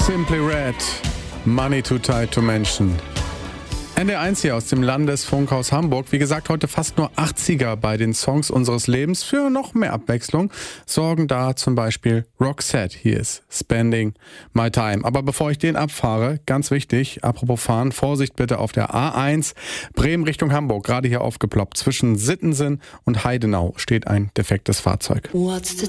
Simply Red, Money Too Tight to Mention. NDR1 hier aus dem Landesfunkhaus Hamburg. Wie gesagt, heute fast nur 80er bei den Songs unseres Lebens. Für noch mehr Abwechslung sorgen da zum Beispiel Roxette. Hier ist Spending My Time. Aber bevor ich den abfahre, ganz wichtig, apropos fahren, Vorsicht bitte auf der A1 Bremen Richtung Hamburg. Gerade hier aufgeploppt. Zwischen Sittensen und Heidenau steht ein defektes Fahrzeug.